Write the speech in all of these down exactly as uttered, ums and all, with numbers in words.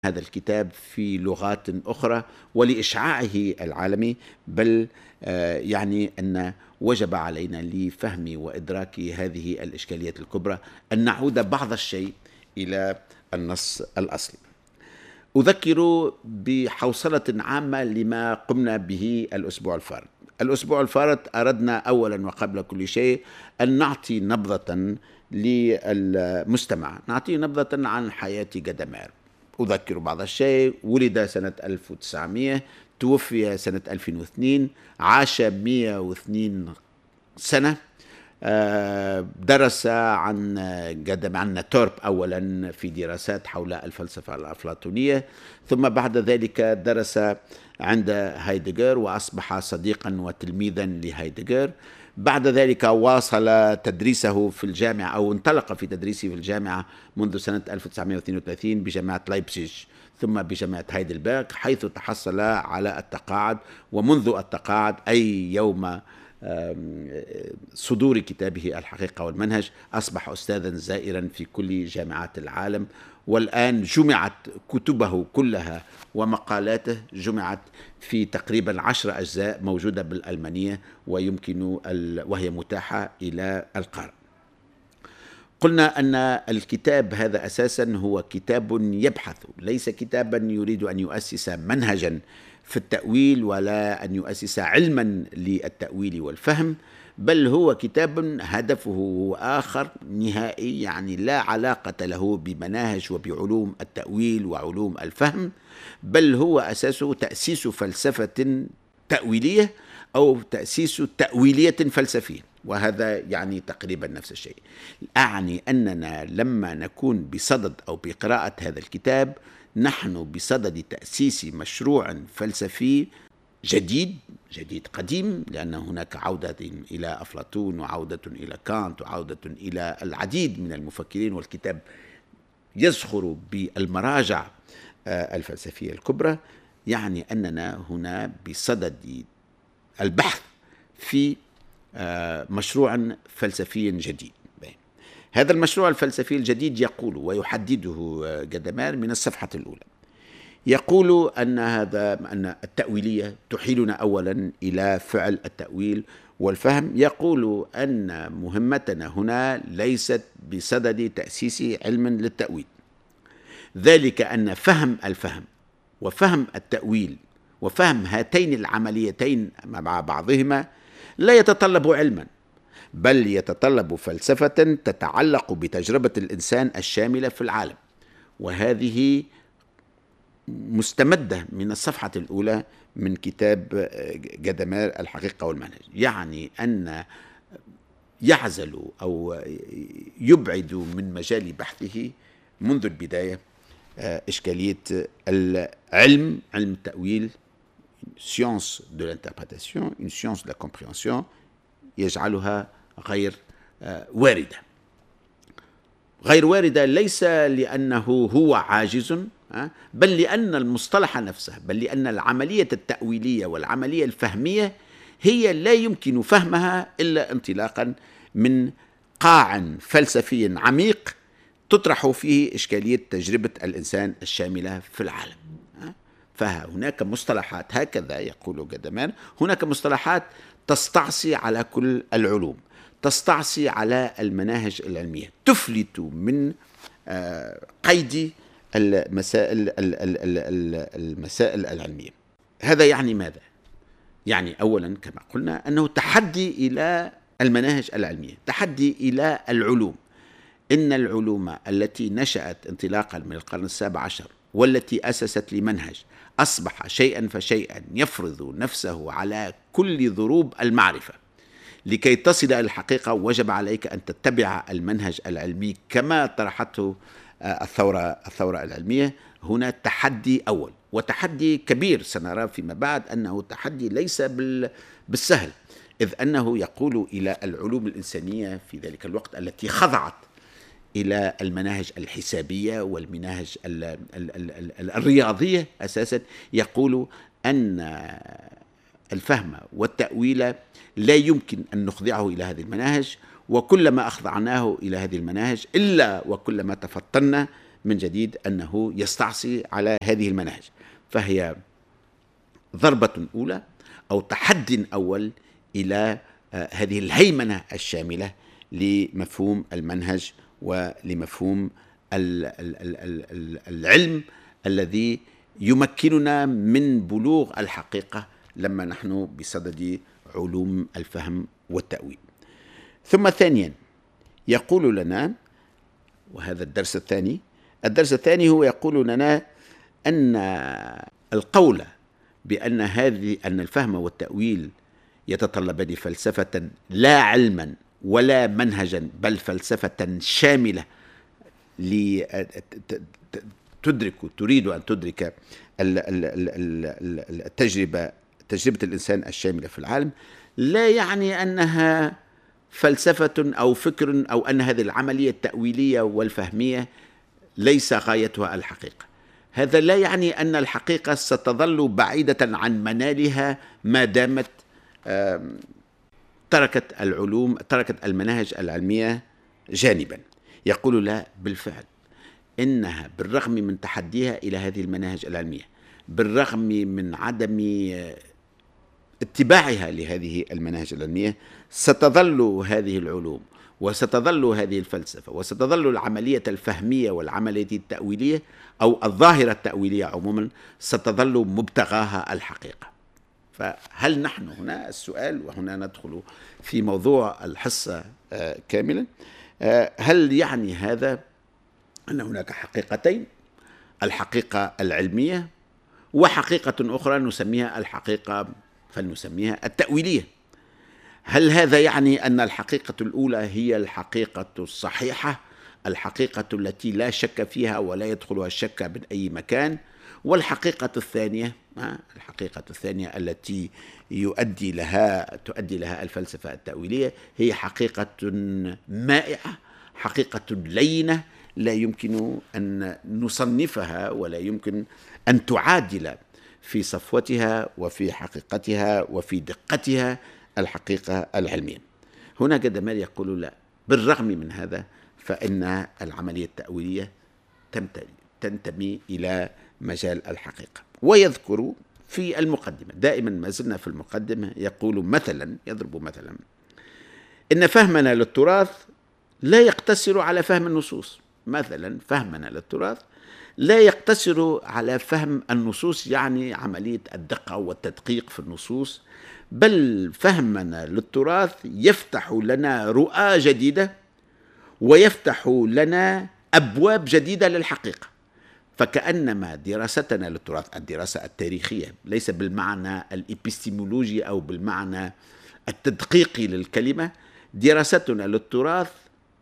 هذا الكتاب في لغات أخرى ولإشعاعه العالمي، بل يعني أن وجب علينا لفهم وإدراك هذه الإشكاليات الكبرى أن نعود بعض الشيء إلى النص الأصلي. أذكر بحوصلة عامة لما قمنا به الأسبوع الفارط. الأسبوع الفارط أردنا أولا وقبل كل شيء أن نعطي نبذة للمستمع، نعطي نبذة عن حياة غدامير. أذكر بعض الشيء: ولد سنة ألف وتسعمائة، توفي سنة ألفين واثنين، عاش مئة واثنين سنة، درس عن عن تورب أولا في دراسات حول الفلسفة الأفلاطونية، ثم بعد ذلك درس عند هايدغر وأصبح صديقا وتلميذا لهايدغر. بعد ذلك واصل تدريسه في الجامعة أو انطلق في تدريسه في الجامعة منذ سنة ألف وتسعمائة واثنين وثلاثين بجامعة لايبزيج ثم بجامعة هايدلبرغ، حيث تحصل على التقاعد. ومنذ التقاعد أي يوم صدور كتابه الحقيقة والمنهج أصبح أستاذا زائرا في كل جامعات العالم. والآن جمعت كتبه كلها ومقالاته جمعت في تقريبا عشر أجزاء موجودة بالألمانية ويمكن ال... وهي متاحة إلى القارئ. قلنا أن الكتاب هذا أساسا هو كتاب يبحث، ليس كتابا يريد أن يؤسس منهجا في التأويل ولا أن يؤسس علما للتأويل والفهم، بل هو كتاب هدفه آخر نهائي، يعني لا علاقة له بمناهج وبعلوم التأويل وعلوم الفهم، بل هو أساسه تأسيس فلسفة تأويلية أو تأسيس تأويلية فلسفية، وهذا يعني تقريبا نفس الشيء. أعني أننا لما نكون بصدد أو بقراءة هذا الكتاب نحن بصدد تأسيس مشروع فلسفي جديد جديد قديم، لأن هناك عودة إلى أفلاطون وعودة إلى كانت وعودة إلى العديد من المفكرين، والكتاب يزخر بالمراجع الفلسفية الكبرى. يعني أننا هنا بصدد البحث في مشروع فلسفي جديد. هذا المشروع الفلسفي الجديد يقول ويحدده غدامير من الصفحة الأولى، يقول أن هذا أن التأويلية تحيلنا أولا إلى فعل التأويل والفهم. يقول أن مهمتنا هنا ليست بصدد تأسيس علم للتأويل، ذلك أن فهم الفهم وفهم التأويل وفهم هاتين العمليتين مع بعضهما لا يتطلب علما، بل يتطلب فلسفة تتعلق بتجربة الإنسان الشاملة في العالم. وهذه مستمدة من الصفحة الأولى من كتاب غدامير الحقيقة والمنهج. يعني أن يعزل أو يبعد من مجال بحثه منذ البداية إشكالية العلم، علم التأويل، science de l'interprétation, une science de la compréhension، يجعلها غير واردة. غير واردة ليس لأنه هو عاجز، بل لأن المصطلح نفسه، بل لأن العملية التأويلية والعملية الفهمية هي لا يمكن فهمها إلا انطلاقا من قاع فلسفي عميق تطرح فيه إشكالية تجربة الإنسان الشاملة في العالم. فهناك مصطلحات، هكذا يقول غدامير، هناك مصطلحات تستعصي على كل العلوم، تستعصي على المناهج العلمية، تفلت من قيد المسائل المسائل العلمية. هذا يعني ماذا؟ يعني أولا كما قلنا أنه تحدي إلى المناهج العلمية، تحدي إلى العلوم. إن العلوم التي نشأت انطلاقا من القرن السابع عشر والتي أسست لمنهج أصبح شيئا فشيئا يفرض نفسه على كل ضروب المعرفة. لكي تصل إلى الحقيقة وجب عليك أن تتبع المنهج العلمي كما طرحته الثورة الثورة العلمية. هنا تحدي أول وتحدي كبير، سنرى فيما بعد أنه تحدي ليس بالسهل، إذ أنه يقول إلى العلوم الإنسانية في ذلك الوقت التي خضعت إلى المناهج الحسابية والمناهج ال ال ال ال الرياضية أساسا، يقول أن الفهم والتأويل لا يمكن أن نخضعه إلى هذه المناهج، وكلما أخضعناه إلى هذه المناهج إلا وكلما تفطنا من جديد أنه يستعصي على هذه المناهج. فهي ضربة أولى أو تحد أول إلى هذه الهيمنة الشاملة لمفهوم المنهج ولمفهوم العلم الذي يمكننا من بلوغ الحقيقة لما نحن بصدد علوم الفهم والتأويل. ثم ثانيا يقول لنا، وهذا الدرس الثاني، الدرس الثاني هو يقول لنا أن القول بأن هذه أن الفهم والتأويل يتطلبان فلسفة لا علما ولا منهجا، بل فلسفة شاملة لتدرك تريد أن تدرك التجربة تجربة الإنسان الشاملة في العالم، لا يعني أنها فلسفة أو فكر أو أن هذه العملية التأويلية والفهمية ليس غايتها الحقيقة. هذا لا يعني أن الحقيقة ستظل بعيدة عن منالها ما دامت تركت العلوم تركت المناهج العلمية جانبا. يقول لا، بالفعل إنها بالرغم من تحديها إلى هذه المناهج العلمية، بالرغم من عدم اتباعها لهذه المناهج العلمية، ستظل هذه العلوم وستظل هذه الفلسفة وستظل العملية الفهمية والعملية التأويلية أو الظاهرة التأويلية عموما ستظل مبتغاها الحقيقة. فهل نحن هنا السؤال، وهنا ندخل في موضوع الحصة كاملا، هل يعني هذا أن هناك حقيقتين، الحقيقة العلمية وحقيقة أخرى نسميها الحقيقة فلنسميها التأويلية؟ هل هذا يعني أن الحقيقة الأولى هي الحقيقة الصحيحة، الحقيقة التي لا شك فيها ولا يدخلها الشك من أي مكان، والحقيقة الثانية الحقيقة الثانية التي يؤدي لها تؤدي لها الفلسفة التأويلية هي حقيقة مائعة، حقيقة لينة لا يمكن أن نصنفها ولا يمكن أن تعادل في صفوتها وفي حقيقتها وفي دقتها الحقيقة العلمية. هنا جدامير يقول لا، بالرغم من هذا فإن العملية التأويلية تنتمي إلى مجال الحقيقة. ويذكر في المقدمة، دائما ما زلنا في المقدمة، يقول مثلا يضرب مثلا إن فهمنا للتراث لا يقتصر على فهم النصوص. مثلا فهمنا للتراث لا يقتصر على فهم النصوص، يعني عملية الدقة والتدقيق في النصوص، بل فهمنا للتراث يفتح لنا رؤى جديدة ويفتح لنا أبواب جديدة للحقيقة. فكأنما دراستنا للتراث، الدراسة التاريخية، ليس بالمعنى الإبستيمولوجي أو بالمعنى التدقيقي للكلمة، دراستنا للتراث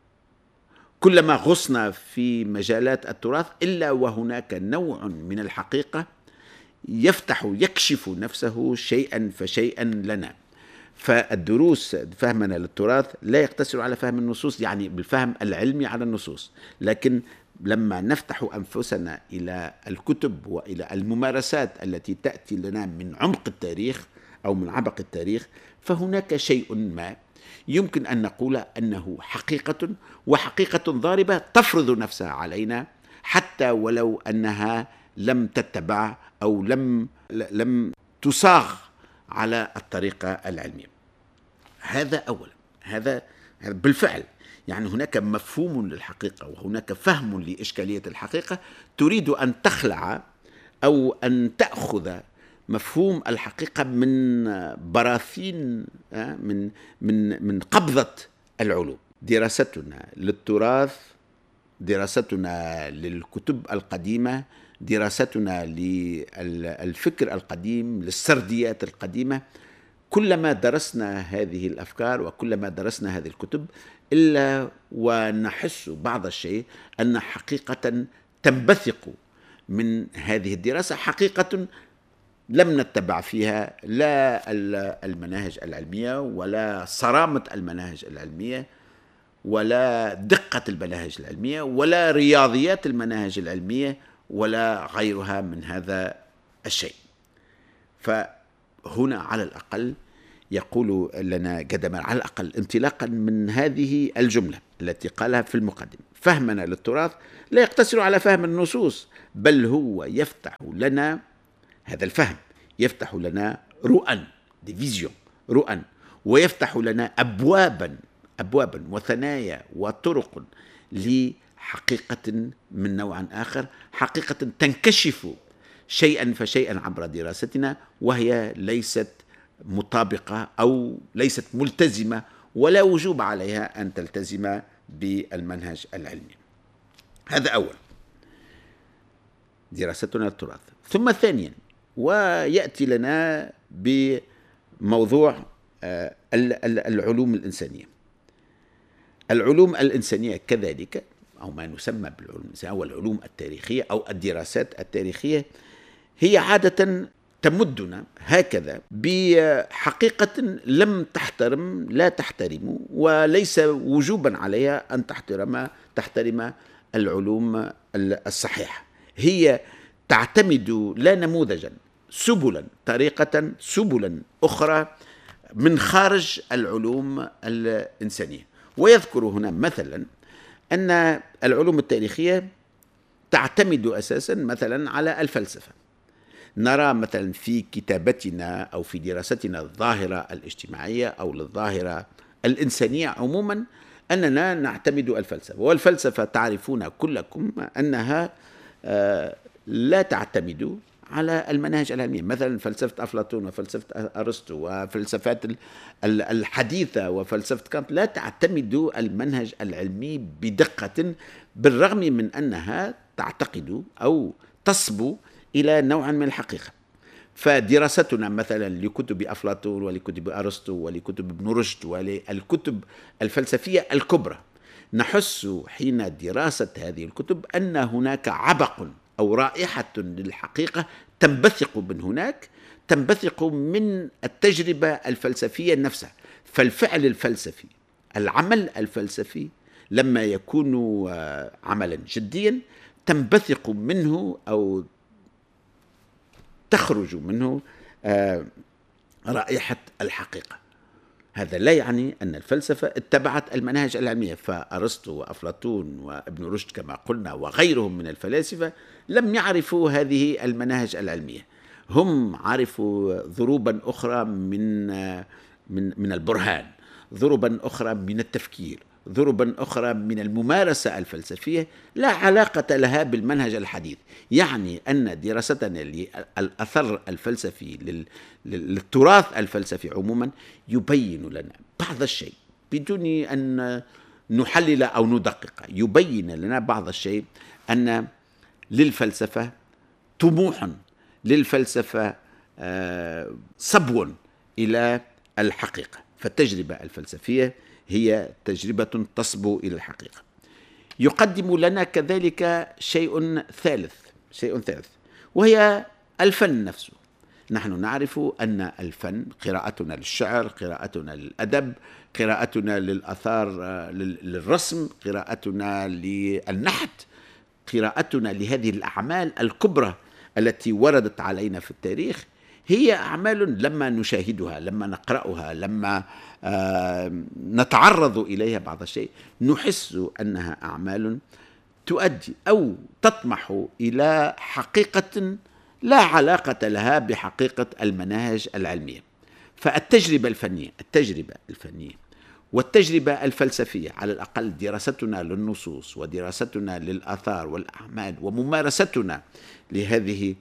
كلما غصنا في مجالات التراث إلا وهناك نوع من الحقيقة يفتح يكشف نفسه شيئا فشيئا لنا. فالدروس فهمنا للتراث لا يقتصر على فهم النصوص، يعني بالفهم العلمي على النصوص، لكن لما نفتح أنفسنا إلى الكتب وإلى الممارسات التي تأتي لنا من عمق التاريخ أو من عبق التاريخ، فهناك شيء ما يمكن أن نقول أنه حقيقة، وحقيقة ضاربة تفرض نفسها علينا حتى ولو أنها لم تتبع أو لم لم تصاغ على الطريقة العلمية. هذا أولا، هذا بالفعل يعني هناك مفهوم للحقيقة وهناك فهم لإشكالية الحقيقة تريد أن تخلع أو أن تأخذ مفهوم الحقيقة من براثين من من من قبضة العلوم. دراستنا للتراث، دراستنا للكتب القديمة، دراستنا للفكر القديم، للسرديات القديمة، كلما درسنا هذه الأفكار وكلما درسنا هذه الكتب إلا ونحس بعض الشيء أن حقيقة تنبثق من هذه الدراسة، حقيقة لم نتبع فيها لا المناهج العلمية ولا صرامة المناهج العلمية ولا دقة المناهج العلمية ولا رياضيات المناهج العلمية ولا غيرها من هذا الشيء. فهنا على الأقل يقول لنا جدامير، على الأقل انطلاقا من هذه الجملة التي قالها في المقدمة، فهمنا للتراث لا يقتصر على فهم النصوص، بل هو يفتح لنا هذا الفهم، يفتح لنا رؤى ديفيزيون رؤى، ويفتح لنا أبوابا أبوابا وثنايا وطرق لحقيقة من نوع آخر، حقيقة تنكشف شيئا فشيئا عبر دراستنا، وهي ليست مطابقة أو ليست ملتزمة ولا وجوب عليها أن تلتزم بالمنهج العلمي. هذا أول دراستنا للتراث. ثم ثانيا، ويأتي لنا بموضوع العلوم الإنسانية. العلوم الإنسانية كذلك، أو ما نسمى بالعلوم الإنسانية أو العلوم التاريخية أو الدراسات التاريخية، هي عادة تمدنا هكذا بحقيقة لم تحترم لا تحترم، وليس وجوبا عليها أن تحترم تحترم العلوم الصحيحة. هي تعتمد لا نموذجا، سبلا طريقة سبلا أخرى من خارج العلوم الإنسانية. ويذكر هنا مثلا أن العلوم التاريخية تعتمد أساسا مثلا على الفلسفة. نرى مثلا في كتابتنا أو في دراستنا الظاهرة الاجتماعية أو للظاهرة الإنسانية عموما أننا نعتمد الفلسفة، والفلسفة تعرفون كلكم أنها لا تعتمد على المناهج العلمية. مثلا فلسفة أفلاطون وفلسفة أرسطو وفلسفات الحديثة وفلسفة كانت لا تعتمد المنهج العلمي بدقة، بالرغم من أنها تعتقد أو تصبو إلى نوع من الحقيقة. فدراستنا مثلا لكتب أفلاطون ولكتب أرسطو ولكتب ابن رشد وللكتب الفلسفية الكبرى، نحس حين دراسة هذه الكتب أن هناك عبق أو رائحة للحقيقة تنبثق من هناك، تنبثق من التجربة الفلسفية نفسها. فالفعل الفلسفي، العمل الفلسفي لما يكون عملا جديا تنبثق منه أو تخرج منه رائحة الحقيقة. هذا لا يعني أن الفلسفة اتبعت المناهج العلمية، فأرسطو وأفلاطون وابن رشد كما قلنا وغيرهم من الفلاسفة لم يعرفوا هذه المناهج العلمية، هم عرفوا ضروبا أخرى من من من البرهان، ضروبا أخرى من التفكير، ضروبا أخرى من الممارسة الفلسفية لا علاقة لها بالمنهج الحديث. يعني أن دراستنا للأثر الفلسفي للتراث الفلسفي عموما يبين لنا بعض الشيء بدون أن نحلل أو ندقق، يبين لنا بعض الشيء أن للفلسفة طموح، للفلسفة صبو إلى الحقيقة. فالتجربة الفلسفية هي تجربة تصبو إلى الحقيقة. يقدم لنا كذلك شيء ثالث شيء ثالث وهي الفن نفسه. نحن نعرف أن الفن، قراءتنا للشعر، قراءتنا للأدب، قراءتنا للآثار، للرسم، قراءتنا للنحت، قراءتنا لهذه الأعمال الكبرى التي وردت علينا في التاريخ، هي أعمال لما نشاهدها، لما نقرأها، لما آه نتعرض إليها بعض الشيء، نحس أنها أعمال تؤدي أو تطمح إلى حقيقة لا علاقة لها بحقيقة المناهج العلمية. فالتجربة الفنية التجربة الفنية والتجربة الفلسفية، على الأقل دراستنا للنصوص ودراستنا للآثار والأعمال وممارستنا لهذه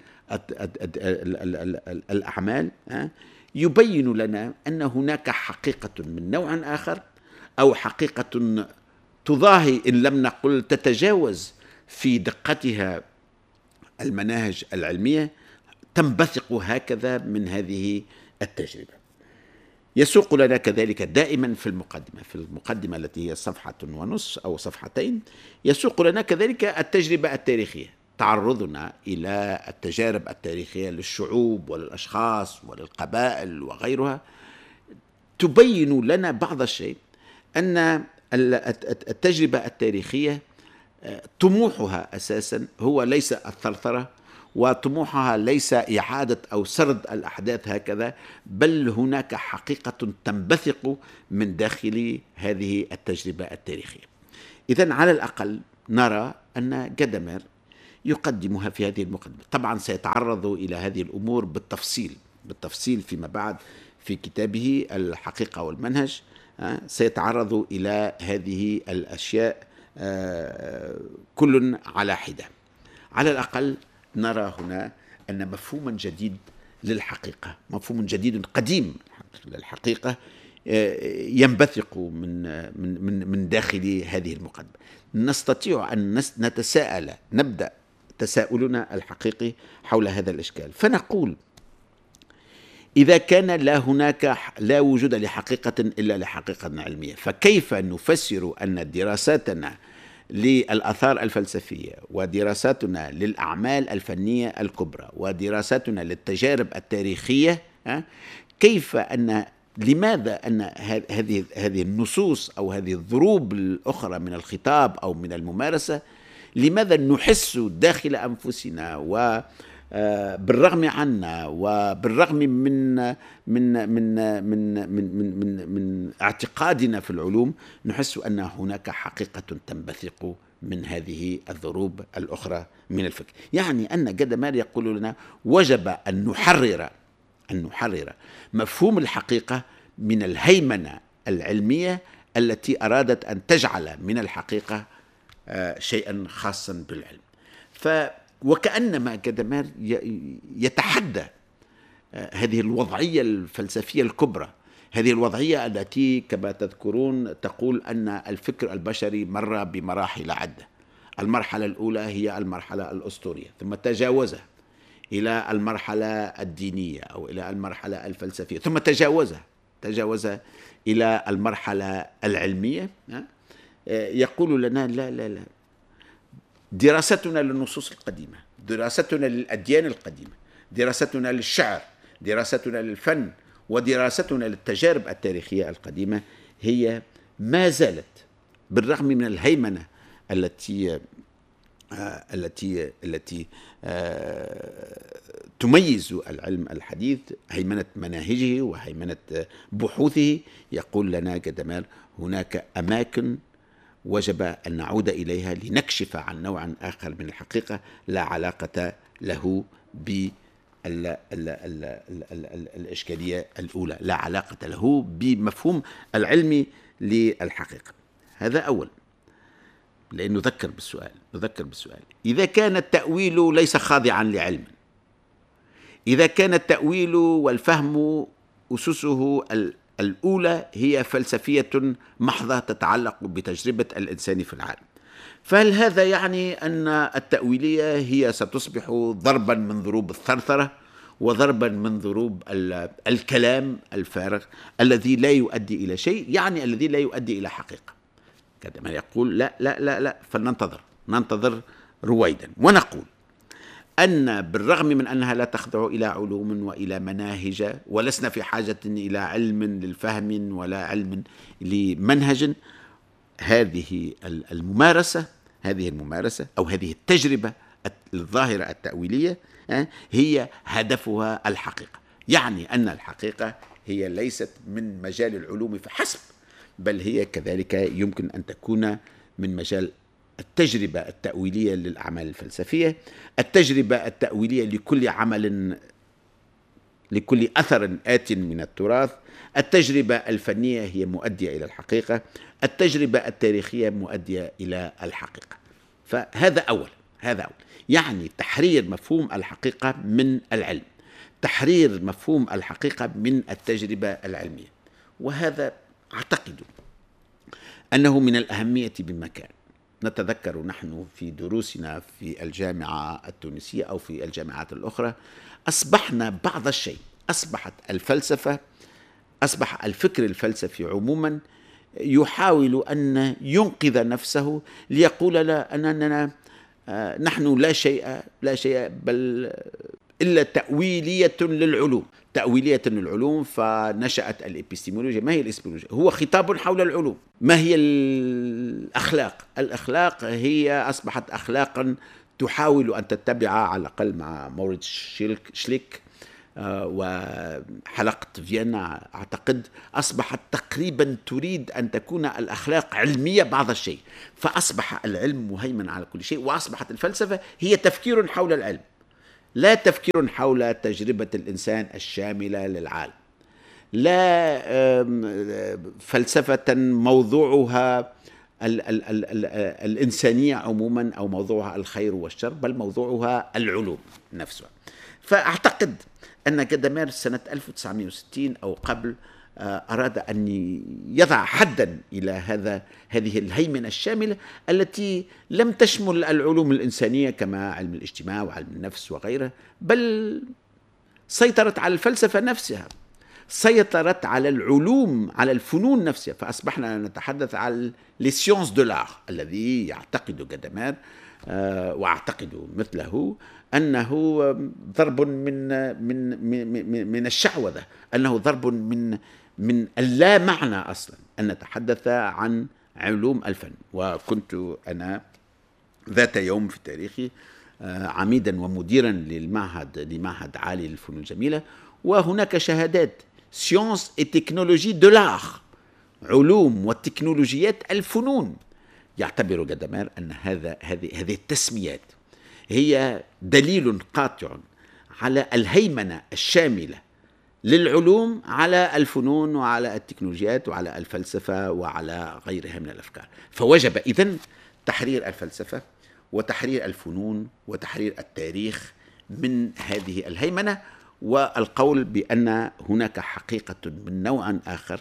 الأعمال يبين لنا أن هناك حقيقة من نوع آخر، أو حقيقة تضاهي إن لم نقل تتجاوز في دقتها المناهج العلمية، تنبثق هكذا من هذه التجربة. يسوق لنا كذلك دائما في المقدمة في المقدمة التي هي صفحة ونصف أو صفحتين، يسوق لنا كذلك التجربة التاريخية، تعرضنا إلى التجارب التاريخية للشعوب وللأشخاص وللقبائل وغيرها، تبين لنا بعض الشيء أن التجربة التاريخية طموحها أساسا هو ليس الثرثرة، وطموحها ليس إعادة أو سرد الأحداث هكذا، بل هناك حقيقة تنبثق من داخل هذه التجربة التاريخية. إذن على الأقل نرى أن جدامير يقدمها في هذه المقدمة. طبعا سيتعرض إلى هذه الأمور بالتفصيل بالتفصيل فيما بعد في كتابه الحقيقة والمنهج. سيتعرض إلى هذه الأشياء كل على حدة. على الأقل نرى هنا أن مفهوما جديد للحقيقة، مفهوم جديد قديم للحقيقة ينبثق من من من من داخل هذه المقدمة. نستطيع أن نتساءل، نبدأ تساؤلنا الحقيقي حول هذا الإشكال، فنقول إذا كان لا هناك لا وجود لحقيقة إلا لحقيقة علمية، فكيف نفسر أن دراساتنا للآثار الفلسفية ودراساتنا للأعمال الفنية الكبرى ودراساتنا للتجارب التاريخية، كيف أن لماذا أن هذه هذه النصوص أو هذه الضروب الأخرى من الخطاب أو من الممارسة، لماذا نحس داخل أنفسنا و بالرغم عنا وبالرغم من من من من من من من, من اعتقادنا في العلوم، نحس أن هناك حقيقة تنبثق من هذه الضروب الأخرى من الفكر؟ يعني أن جدامير يقول لنا وجب أن نحرر أن نحرر مفهوم الحقيقة من الهيمنة العلمية التي أرادت أن تجعل من الحقيقة شيئا خاصا بالعلم. ف وكأنما جدامير يتحدى هذه الوضعية الفلسفية الكبرى، هذه الوضعية التي كما تذكرون تقول أن الفكر البشري مر بمراحل عدة. المرحلة الأولى هي المرحلة الأسطورية، ثم تجاوزها إلى المرحلة الدينية أو إلى المرحلة الفلسفية، ثم تجاوزها تجاوزها إلى المرحلة العلمية. يقول لنا لا لا لا دراستنا للنصوص القديمة، دراستنا للأديان القديمة، دراستنا للشعر، دراستنا للفن، ودراستنا للتجارب التاريخية القديمة هي ما زالت بالرغم من الهيمنة التي آه التي التي آه تميز العلم الحديث، هيمنة مناهجه وهيمنة بحوثه. يقول لنا جدامير هناك أماكن وجب أن نعود إليها لنكشف عن نوع آخر من الحقيقة لا علاقة له بالإشكالية الأولى، لا علاقة له بمفهوم العلمي للحقيقة. هذا أول. لأن نذكر بالسؤال نذكر بالسؤال إذا كان التأويل ليس خاضعا لعلم، إذا كان التأويل والفهم أسسه الأولى هي فلسفية محضة تتعلق بتجربة الإنسان في العالم، فهل هذا يعني أن التأويلية هي ستصبح ضربا من ضروب الثرثرة وضربا من ضروب الكلام الفارغ الذي لا يؤدي إلى شيء، يعني الذي لا يؤدي إلى حقيقة؟ كما يقول لا لا لا لا فلننتظر ننتظر رويدا، ونقول أن بالرغم من أنها لا تخضع إلى علوم وإلى مناهج، ولسنا في حاجة إلى علم للفهم ولا علم لمنهج، هذه الممارسة هذه الممارسة أو هذه التجربة الظاهرة التأويلية هي هدفها الحقيقة. يعني أن الحقيقة هي ليست من مجال العلوم فحسب، بل هي كذلك يمكن أن تكون من مجال التجربة التأويلية للأعمال الفلسفية، التجربة التأويلية لكل عمل، لكل أثر آت من التراث، التجربة الفنية هي مؤدية إلى الحقيقة، التجربة التاريخية مؤدية إلى الحقيقة. فهذا أول هذا أول يعني تحرير مفهوم الحقيقة من العلم، تحرير مفهوم الحقيقة من التجربة العلمية. وهذا أعتقد أنه من الأهمية بمكان. نتذكر نحن في دروسنا في الجامعة التونسية أو في الجامعات الأخرى أصبحنا بعض الشيء، أصبحت الفلسفة أصبح الفكر الفلسفي عموما يحاول أن ينقذ نفسه ليقول لا أننا نحن لا شيء لا شيء بل إلا تأويلية للعلوم، تأويلية للعلوم. فنشأت الإبستيمولوجيا. ما هي الإبستيمولوجيا؟ هو خطاب حول العلوم. ما هي الأخلاق؟ الأخلاق هي أصبحت أخلاقا تحاول أن تتبع على الأقل مع موريتس شليك وحلقة فيينا أعتقد أصبحت تقريبا تريد أن تكون الأخلاق علمية بعض الشيء، فأصبح العلم مهيمن على كل شيء، وأصبحت الفلسفة هي تفكير حول العلم، لا تفكير حول تجربة الإنسان الشاملة للعالم، لا فلسفة موضوعها ال ال ال ال الإنسانية عموما أو موضوعها الخير والشر، بل موضوعها العلوم نفسها. فأعتقد أن جدامير سنة ألف وتسعمائة وستين أو قبل أراد أن يضع حدا إلى هذا هذه الهيمنة الشاملة التي لم تشمل العلوم الإنسانية كما علم الاجتماع وعلم النفس وغيره، بل سيطرت على الفلسفة نفسها، سيطرت على العلوم، على الفنون نفسها. فأصبحنا نتحدث عن لي سيونس دو لار الذي يعتقد جدامير آه واعتقد مثله أنه ضرب من من من من الشعوذة، أنه ضرب من من اللا معنى أصلا أن نتحدث عن علوم الفن. وكنت أنا ذات يوم في تاريخي عميدا ومديرا للمعهد لمعهد عالي للفنون الجميلة، وهناك شهادات سيونس اي تكنولوجي دو لار، علوم وتكنولوجيات الفنون. يعتبر جدامير أن هذا هذه هذه التسميات هي دليل قاطع على الهيمنة الشاملة للعلوم على الفنون وعلى التكنولوجيات وعلى الفلسفة وعلى غيرها من الأفكار. فوجب إذن تحرير الفلسفة وتحرير الفنون وتحرير التاريخ من هذه الهيمنة، والقول بأن هناك حقيقة من نوع آخر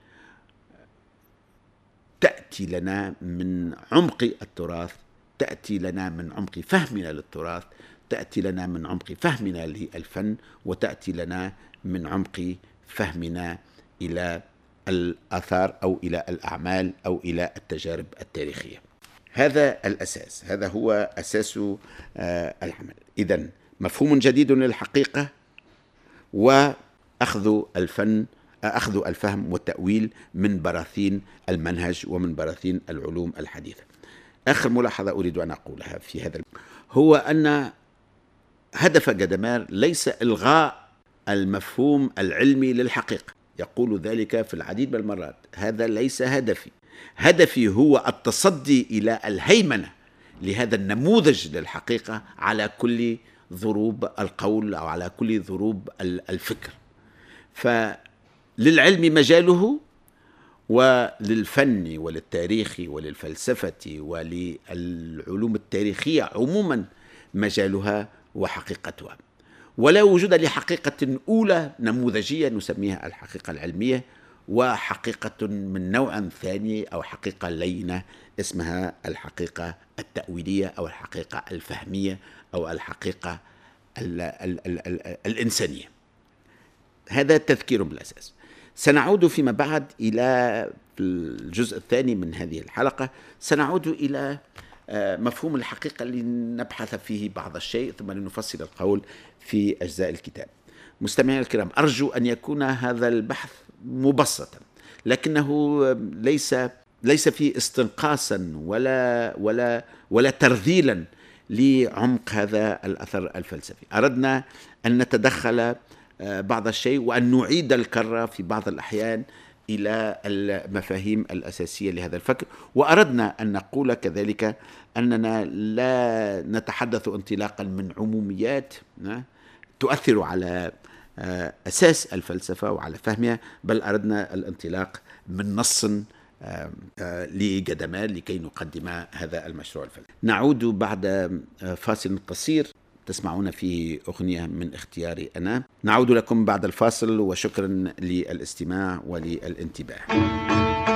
تأتي لنا من عمق التراث، تأتي لنا من عمق فهمنا للتراث، تأتي لنا من عمق فهمنا للفن، وتأتي لنا من عمق فهمنا إلى الآثار أو إلى الأعمال أو إلى التجارب التاريخية. هذا الأساس، هذا هو أساس العمل. إذن مفهوم جديد للحقيقة، وأخذ الفن أخذ الفهم والتأويل من براثين المنهج ومن براثين العلوم الحديثة. آخر ملاحظة أريد أن أقولها في هذا هو أن هدف جدامير ليس إلغاء المفهوم العلمي للحقيقة، يقول ذلك في العديد من المرات. هذا ليس هدفي، هدفي هو التصدي إلى الهيمنة لهذا النموذج للحقيقة على كل ضروب القول أو على كل ضروب الفكر. فللعلم مجاله، وللفن وللتاريخ وللفلسفة وللعلوم التاريخية عموما مجالها وحقيقتها، ولا وجود لحقيقة أولى نموذجية نسميها الحقيقة العلمية، وحقيقة من نوع ثاني أو حقيقة لينة اسمها الحقيقة التأويلية أو الحقيقة الفهمية أو الحقيقة ال ال ال ال الإنسانية. هذا تذكير بالأساس. سنعود فيما بعد إلى الجزء الثاني من هذه الحلقة، سنعود إلى مفهوم الحقيقة اللي نبحث فيه بعض الشيء، ثم لنفصل القول في أجزاء الكتاب. مستمعينا الكرام، أرجو أن يكون هذا البحث مبسطا، لكنه ليس ليس فيه استنقاصا ولا ولا ولا ترذيلا لعمق هذا الأثر الفلسفي. أردنا أن نتدخل بعض الشيء وأن نعيد الكرة في بعض الأحيان إلى المفاهيم الأساسية لهذا الفكر، وأردنا أن نقول كذلك أننا لا نتحدث انطلاقا من عموميات تؤثر على أساس الفلسفة وعلى فهمها، بل أردنا الانطلاق من نص لجدامير لكي نقدم هذا المشروع الفلسفي. نعود بعد فاصل قصير تسمعون فيه أغنية من اختياري أنا. نعود لكم بعد الفاصل، وشكرا للاستماع وللانتباه.